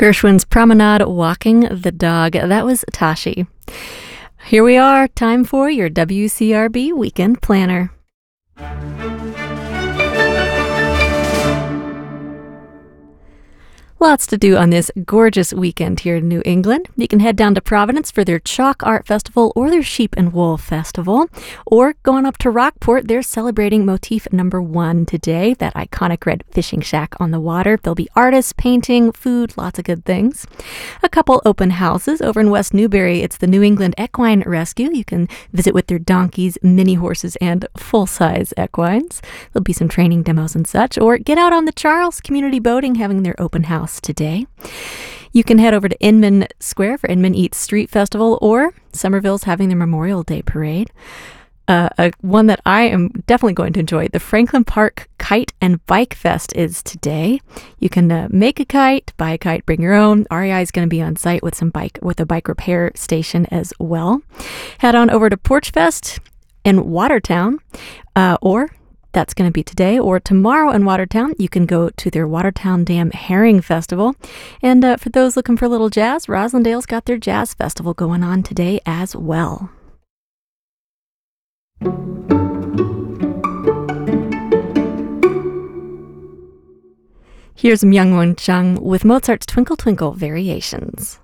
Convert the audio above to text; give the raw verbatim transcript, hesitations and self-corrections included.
Gershwin's Promenade, Walking the Dog. That was Tashi. Here we are, time for your W C R B Weekend Planner. Lots to do on this gorgeous weekend here in New England. You can head down to Providence for their Chalk Art Festival or their Sheep and Wool Festival. Or going up to Rockport, they're celebrating motif number one today, that iconic red fishing shack on the water. There'll be artists, painting, food, lots of good things. A couple open houses over in West Newbury. It's the New England Equine Rescue. You can visit with their donkeys, mini horses, and full-size equines. There'll be some training demos and such. Or get out on the Charles Community Boating, having their open house today. You can head over to Inman Square for Inman Eats Street Festival, or Somerville's having their Memorial Day Parade. Uh, a, one that I am definitely going to enjoy, the Franklin Park Kite and Bike Fest is today. You can uh, make a kite, buy a kite, bring your own. R E I is going to be on site with some bike with a bike repair station as well. Head on over to Porch Fest in Watertown, uh, or that's going to be today or tomorrow in Watertown. You can go to their Watertown Dam Herring Festival. And uh, for those looking for a little jazz, Roslindale's got their jazz festival going on today as well. Here's Myung-Whun Chung with Mozart's Twinkle Twinkle Variations.